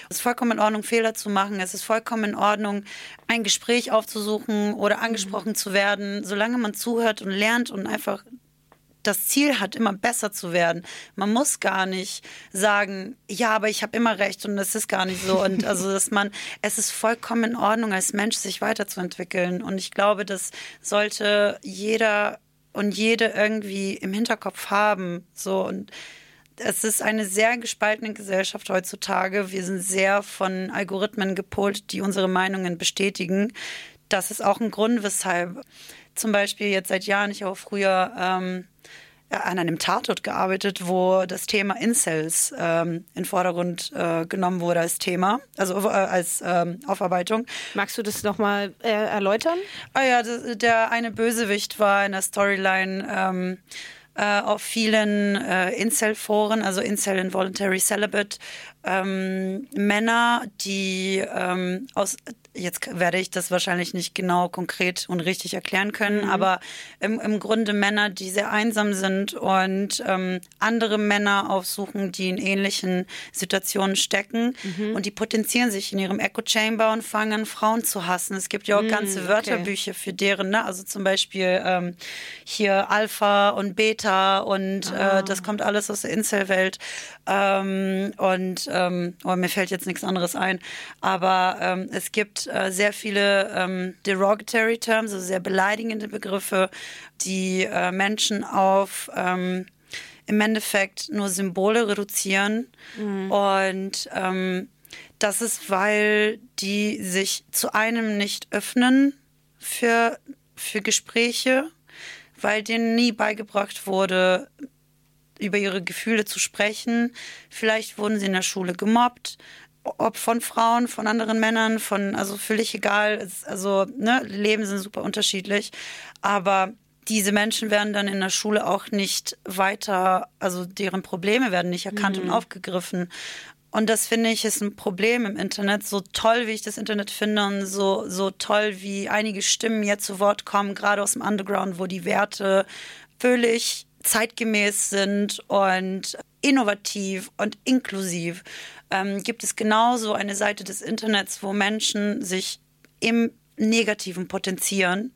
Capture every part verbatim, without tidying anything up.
Es ist vollkommen in Ordnung, Fehler zu machen. Es ist vollkommen in Ordnung, ein Gespräch aufzusuchen oder angesprochen mhm. zu werden, solange man zuhört und lernt und einfach das Ziel hat, immer besser zu werden. Man muss gar nicht sagen, ja, aber ich habe immer recht und das ist gar nicht so. Und also, dass man, es ist vollkommen in Ordnung, als Mensch sich weiterzuentwickeln. Und ich glaube, das sollte jeder und jede irgendwie im Hinterkopf haben. So, und es ist eine sehr gespaltene Gesellschaft heutzutage. Wir sind sehr von Algorithmen gepolt, die unsere Meinungen bestätigen. Das ist auch ein Grund, weshalb zum Beispiel jetzt seit Jahren, ich auch früher ähm, an einem Tatort gearbeitet, wo das Thema Incels ähm, in den Vordergrund äh, genommen wurde als Thema, also äh, als ähm, Aufarbeitung. Magst du das nochmal äh, erläutern? Ah ja, das, der eine Bösewicht war in der Storyline ähm, äh, auf vielen äh, Incel-Foren, also Incel Involuntary Celibate, ähm, Männer, die ähm, aus Jetzt werde ich das wahrscheinlich nicht genau, konkret und richtig erklären können, mhm. aber im, im Grunde Männer, die sehr einsam sind und ähm, andere Männer aufsuchen, die in ähnlichen Situationen stecken mhm. und die potenzieren sich in ihrem Echo-Chamber und fangen an, Frauen zu hassen. Es gibt ja auch mhm, ganze Wörterbücher okay. für deren, ne? Also zum Beispiel ähm, hier Alpha und Beta und ah. äh, das kommt alles aus der Incel-Welt ähm, und ähm, oh, mir fällt jetzt nichts anderes ein, aber ähm, es gibt sehr viele ähm, derogatory terms, also sehr beleidigende Begriffe, die äh, Menschen auf ähm, im Endeffekt nur Symbole reduzieren. Mhm. Und ähm, das ist, weil die sich zu einem nicht öffnen für, für Gespräche, weil denen nie beigebracht wurde, über ihre Gefühle zu sprechen. Vielleicht wurden sie in der Schule gemobbt, ob von Frauen, von anderen Männern, von, also völlig egal, es, also, ne, Leben sind super unterschiedlich, aber diese Menschen werden dann in der Schule auch nicht weiter, also deren Probleme werden nicht erkannt mhm. und aufgegriffen. Und das, finde ich, ist ein Problem im Internet. So toll, wie ich das Internet finde und so, so toll, wie einige Stimmen jetzt zu Wort kommen, gerade aus dem Underground, wo die Werte völlig zeitgemäß sind und innovativ und inklusiv, ähm, gibt es genauso eine Seite des Internets, wo Menschen sich im Negativen potenzieren.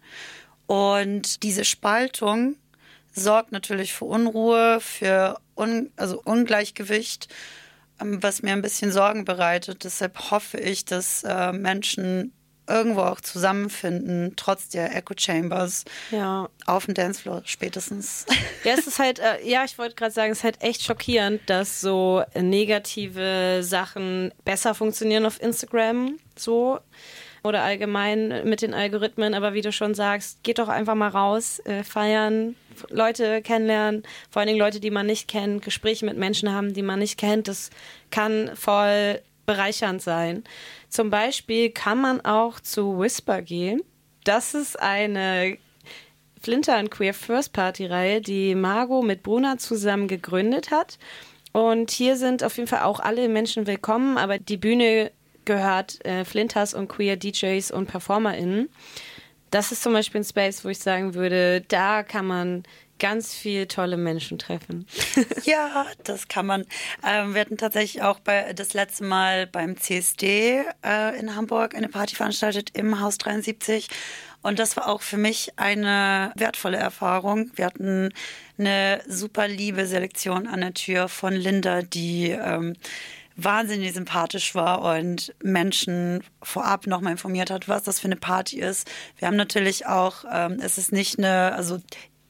Und diese Spaltung sorgt natürlich für Unruhe, für Un- also Ungleichgewicht, ähm, was mir ein bisschen Sorgen bereitet. Deshalb hoffe ich, dass äh, Menschen irgendwo auch zusammenfinden, trotz der Echo Chambers, ja. auf dem Dancefloor spätestens. Ja, es ist halt, äh, ja, ich wollte gerade sagen, es ist halt echt schockierend, dass so negative Sachen besser funktionieren auf Instagram, so, oder allgemein mit den Algorithmen, aber wie du schon sagst, geht doch einfach mal raus, äh, feiern, Leute kennenlernen, vor allen Dingen Leute, die man nicht kennt, Gespräche mit Menschen haben, die man nicht kennt, das kann voll bereichernd sein. Zum Beispiel kann man auch zu Whisper gehen. Das ist eine Flinter and Queer First Party Reihe, die Margot mit Bruna zusammen gegründet hat. Und hier sind auf jeden Fall auch alle Menschen willkommen, aber die Bühne gehört äh, Flinters und Queer D Js und PerformerInnen. Das ist zum Beispiel ein Space, wo ich sagen würde, da kann man ganz viel tolle Menschen treffen. Ja, das kann man. Ähm, wir hatten tatsächlich auch bei, das letzte Mal beim C S D äh, in Hamburg eine Party veranstaltet im Haus dreiundsiebzig. Und das war auch für mich eine wertvolle Erfahrung. Wir hatten eine super liebe Selektion an der Tür von Linda, die ähm, wahnsinnig sympathisch war und Menschen vorab nochmal informiert hat, was das für eine Party ist. Wir haben natürlich auch, ähm, es ist nicht eine, also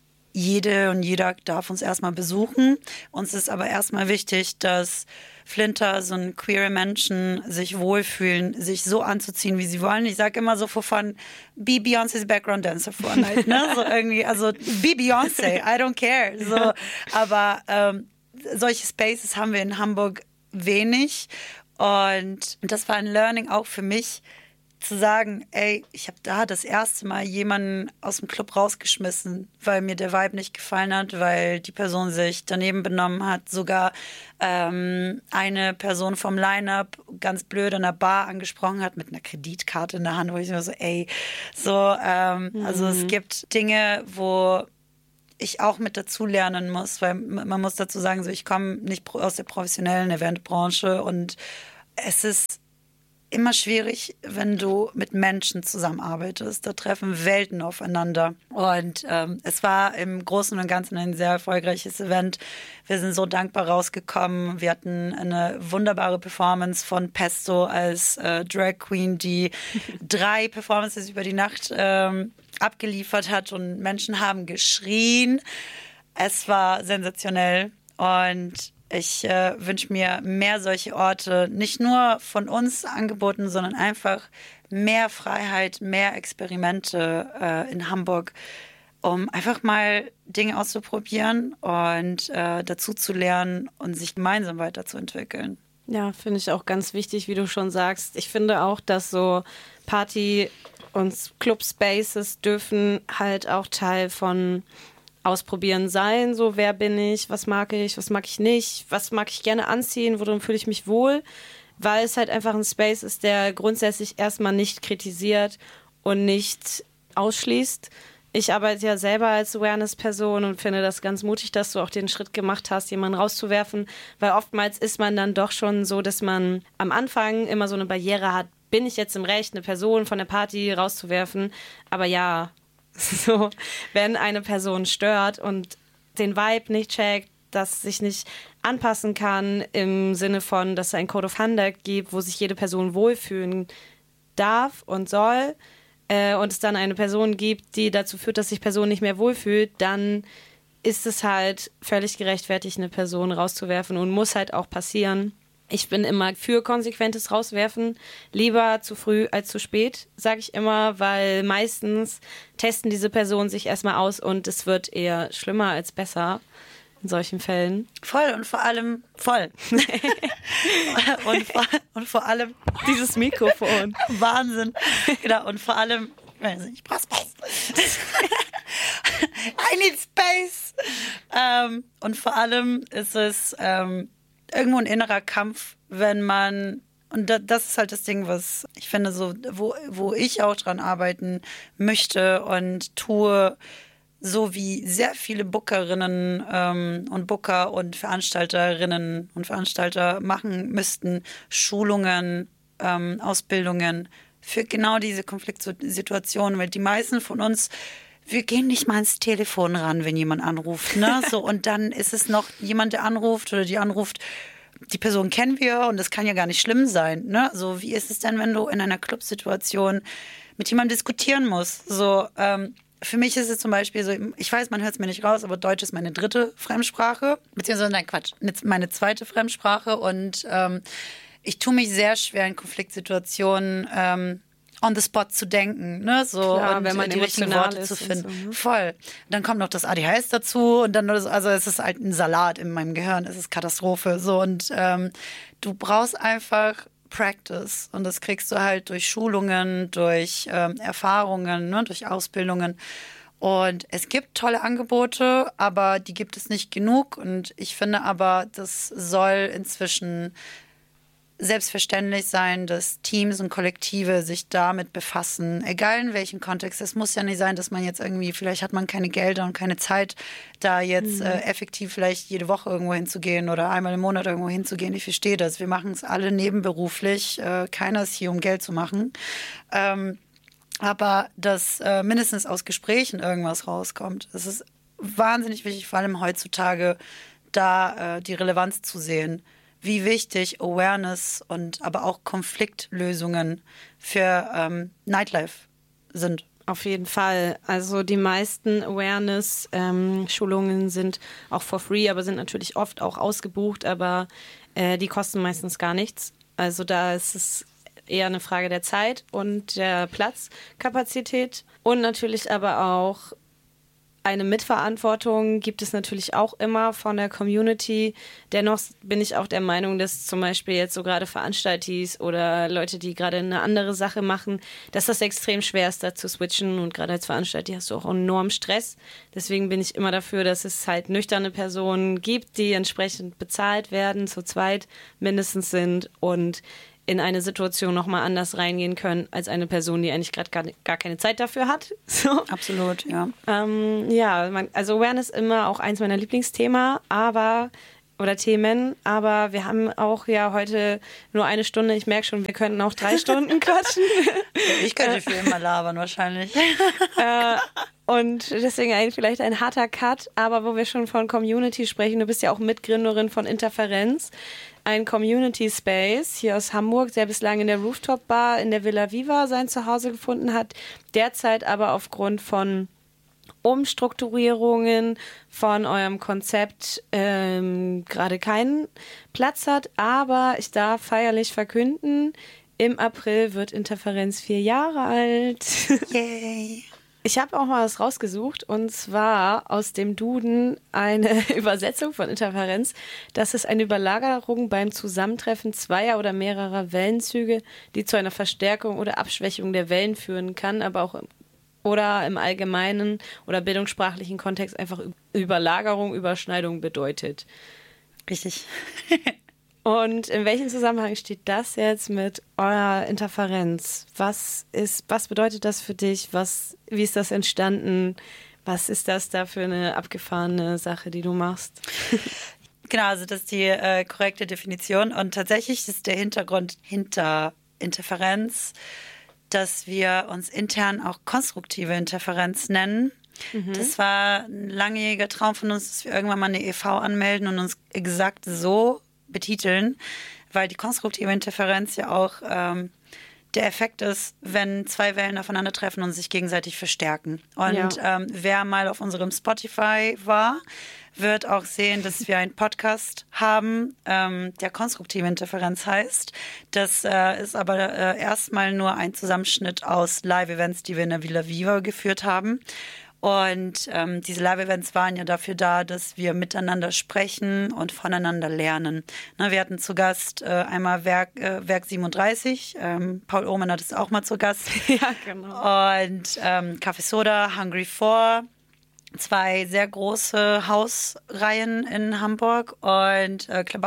jede und jeder darf uns erstmal besuchen. Uns ist aber erstmal wichtig, dass Flinter, so ein queere Menschen sich wohlfühlen, sich so anzuziehen, wie sie wollen. Ich sage immer so for fun, be Beyoncé's Background Dancer for a night, ne? So irgendwie, also be Beyoncé, I don't care. So, aber ähm, solche Spaces haben wir in Hamburg wenig und das war ein Learning auch für mich, zu sagen, ey, ich habe da das erste Mal jemanden aus dem Club rausgeschmissen, weil mir der Vibe nicht gefallen hat, weil die Person sich daneben benommen hat. Sogar ähm, eine Person vom Line-Up ganz blöd an der Bar angesprochen hat mit einer Kreditkarte in der Hand, wo ich mir so, ey, so, ähm, mhm. also es gibt Dinge, wo ich auch mit dazu lernen muss, weil man muss dazu sagen, so ich komme nicht aus der professionellen Eventbranche und es ist immer schwierig, wenn du mit Menschen zusammenarbeitest. Da treffen Welten aufeinander. Und ähm, es war im Großen und Ganzen ein sehr erfolgreiches Event. Wir sind so dankbar rausgekommen. Wir hatten eine wunderbare Performance von Pesto als äh, Drag Queen, die drei Performances über die Nacht ähm, abgeliefert hat und Menschen haben geschrien. Es war sensationell und ich äh, wünsche mir mehr solche Orte, nicht nur von uns angeboten, sondern einfach mehr Freiheit, mehr Experimente äh, in Hamburg, um einfach mal Dinge auszuprobieren und äh, dazu zu lernen und sich gemeinsam weiterzuentwickeln. Ja, finde ich auch ganz wichtig, wie du schon sagst. Ich finde auch, dass so Party- und Club-Spaces dürfen halt auch Teil von Ausprobieren sein, so wer bin ich, was mag ich, was mag ich nicht, was mag ich gerne anziehen, worin fühle ich mich wohl, weil es halt einfach ein Space ist, der grundsätzlich erstmal nicht kritisiert und nicht ausschließt. Ich arbeite ja selber als Awareness-Person und finde das ganz mutig, dass du auch den Schritt gemacht hast, jemanden rauszuwerfen, weil oftmals ist man dann doch schon so, dass man am Anfang immer so eine Barriere hat, bin ich jetzt im Recht, eine Person von der Party rauszuwerfen, aber ja, so, wenn eine Person stört und den Vibe nicht checkt, dass sich nicht anpassen kann im Sinne von, dass es ein Code of Conduct gibt, wo sich jede Person wohlfühlen darf und soll äh, und es dann eine Person gibt, die dazu führt, dass sich Person nicht mehr wohlfühlt, dann ist es halt völlig gerechtfertigt, eine Person rauszuwerfen und muss halt auch passieren. Ich bin immer für konsequentes Rauswerfen, lieber zu früh als zu spät, sage ich immer, weil meistens testen diese Personen sich erstmal aus und es wird eher schlimmer als besser in solchen Fällen. Voll und vor allem voll. und, vor, und vor allem dieses Mikrofon. Wahnsinn. Genau, und vor allem, ich brauche Space. I need space. Ähm, und vor allem ist es ähm, irgendwo ein innerer Kampf, wenn man, und das ist halt das Ding, was ich finde, so, wo, wo ich auch dran arbeiten möchte und tue, so wie sehr viele Bookerinnen ähm, und Booker und Veranstalterinnen und Veranstalter machen müssten, Schulungen, ähm, Ausbildungen für genau diese Konfliktsituationen, weil die meisten von uns, wir gehen nicht mal ins Telefon ran, wenn jemand anruft, ne? So, und dann ist es noch jemand, der anruft oder die anruft. Die Person kennen wir und das kann ja gar nicht schlimm sein, ne? So, wie ist es denn, wenn du in einer Clubsituation mit jemandem diskutieren musst? So, ähm, für mich ist es zum Beispiel so, ich weiß, man hört es mir nicht raus, aber Deutsch ist meine dritte Fremdsprache, beziehungsweise, nein, Quatsch, meine zweite Fremdsprache und ähm, ich tue mich sehr schwer in Konfliktsituationen, ähm, on the spot zu denken, ne, so, klar, und wenn man die richtigen Worte zu finden. So, ne? Voll. Dann kommt noch das A D H S dazu und dann, also es ist halt ein Salat in meinem Gehirn, es ist Katastrophe, so, und ähm, du brauchst einfach Practice und das kriegst du halt durch Schulungen, durch ähm, Erfahrungen, ne, durch Ausbildungen. Und es gibt tolle Angebote, aber die gibt es nicht genug und ich finde aber, das soll inzwischen selbstverständlich sein, dass Teams und Kollektive sich damit befassen, egal in welchem Kontext. Es muss ja nicht sein, dass man jetzt irgendwie, vielleicht hat man keine Gelder und keine Zeit, da jetzt mhm. äh, effektiv vielleicht jede Woche irgendwo hinzugehen oder einmal im Monat irgendwo hinzugehen. Ich verstehe das. Wir machen es alle nebenberuflich. Äh, keiner ist hier, um Geld zu machen. Ähm, aber dass äh, mindestens aus Gesprächen irgendwas rauskommt, das ist wahnsinnig wichtig, vor allem heutzutage, da äh, die Relevanz zu sehen, wie wichtig Awareness und aber auch Konfliktlösungen für ähm, Nightlife sind. Auf jeden Fall. Also die meisten Awareness-Schulungen ähm, sind auch for free, aber sind natürlich oft auch ausgebucht, aber äh, die kosten meistens gar nichts. Also da ist es eher eine Frage der Zeit und der Platzkapazität und natürlich aber auch eine Mitverantwortung gibt es natürlich auch immer von der Community. Dennoch bin ich auch der Meinung, dass zum Beispiel jetzt so gerade Veranstaltis oder Leute, die gerade eine andere Sache machen, dass das extrem schwer ist, da zu switchen. Und gerade als Veranstalter hast du auch enorm Stress. Deswegen bin ich immer dafür, dass es halt nüchterne Personen gibt, die entsprechend bezahlt werden, zu zweit mindestens sind und in eine Situation nochmal anders reingehen können, als eine Person, die eigentlich gerade gar, gar keine Zeit dafür hat. So. Absolut, ja. Ähm, ja, man, also Awareness ist immer auch eins meiner Lieblingsthemen, aber oder Themen, aber wir haben auch ja heute nur eine Stunde. Ich merke schon, wir könnten auch drei Stunden quatschen. Ich könnte für immer labern wahrscheinlich. äh, und deswegen ein, vielleicht ein harter Cut, aber wo wir schon von Community sprechen, du bist ja auch Mitgründerin von Interferenz, ein Community Space hier aus Hamburg, der bislang in der Rooftop Bar in der Villa Viva sein Zuhause gefunden hat, derzeit aber aufgrund von Umstrukturierungen von eurem Konzept ähm, gerade keinen Platz hat, aber ich darf feierlich verkünden, im April wird Interferenz vier Jahre alt. Yay! Ich habe auch mal was rausgesucht und zwar aus dem Duden eine Übersetzung von Interferenz. Das ist eine Überlagerung beim Zusammentreffen zweier oder mehrerer Wellenzüge, die zu einer Verstärkung oder Abschwächung der Wellen führen kann, aber auch im, oder im allgemeinen oder bildungssprachlichen Kontext einfach Überlagerung, Überschneidung bedeutet. Richtig. Und in welchem Zusammenhang steht das jetzt mit eurer Interferenz? Was ist, was bedeutet das für dich? Was, wie ist das entstanden? Was ist das da für eine abgefahrene Sache, die du machst? Genau, also das ist die äh, korrekte Definition. Und tatsächlich ist der Hintergrund hinter Interferenz, dass wir uns intern auch konstruktive Interferenz nennen. Mhm. Das war ein langjähriger Traum von uns, dass wir irgendwann mal eine E V anmelden und uns exakt so betiteln, weil die konstruktive Interferenz ja auch ähm, der Effekt ist, wenn zwei Wellen aufeinandertreffen und sich gegenseitig verstärken. Und ja. ähm, wer mal auf unserem Spotify war, wird auch sehen, dass wir einen Podcast haben, ähm, der konstruktive Interferenz heißt. Das äh, ist aber äh, erstmal nur ein Zusammenschnitt aus Live-Events, die wir in der Villa Viva geführt haben. Und ähm, diese Live-Events waren ja dafür da, dass wir miteinander sprechen und voneinander lernen. Na, wir hatten zu Gast äh, einmal Werk, äh, Werk siebenunddreißig, ähm, Paul Ohrmann hat es auch mal zu Gast. Ja, genau. Und ähm, Café Soda, Hungry Four, zwei sehr große Hausreihen in Hamburg und äh, Club